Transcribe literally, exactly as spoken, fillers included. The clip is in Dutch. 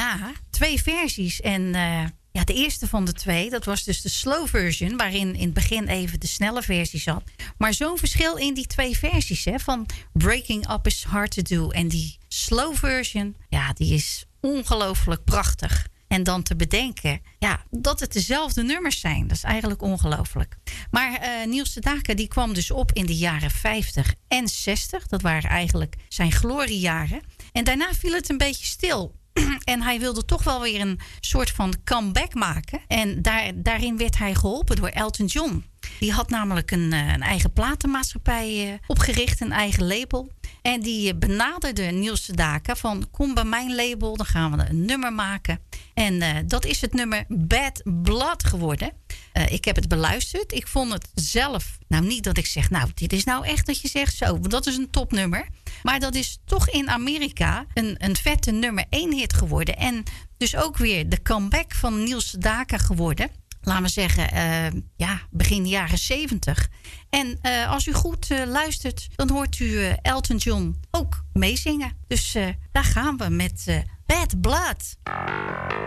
Ja, twee versies. En uh, ja, de eerste van de twee, dat was dus de slow version, waarin in het begin even de snelle versie zat. Maar zo'n verschil in die twee versies, hè, van Breaking Up is Hard to Do en die slow version, ja, die is ongelooflijk prachtig. En dan te bedenken, ja, dat het dezelfde nummers zijn. Dat is eigenlijk ongelooflijk. Maar uh, Niels Sedaka die kwam dus op in de jaren vijftig en zestig. Dat waren eigenlijk zijn gloriejaren. En daarna viel het een beetje stil. En hij wilde toch wel weer een soort van comeback maken. En daar, daarin werd hij geholpen door Elton John. Die had namelijk een, een eigen platenmaatschappij uh, opgericht, een eigen label. En die benaderde Niels Sedaka van, kom bij mijn label, dan gaan we een nummer maken. En uh, dat is het nummer Bad Blood geworden. Uh, ik heb het beluisterd. Ik vond het zelf, nou niet dat ik zeg, nou dit is nou echt dat je zegt zo, want dat is een topnummer. Maar dat is toch in Amerika een, een vette nummer één hit geworden. En dus ook weer de comeback van Niels Sedaka geworden. Laten we zeggen, uh, ja, begin jaren zeventig. En uh, als u goed uh, luistert, dan hoort u uh, Elton John ook meezingen. Dus uh, daar gaan we met uh, Bad Blood.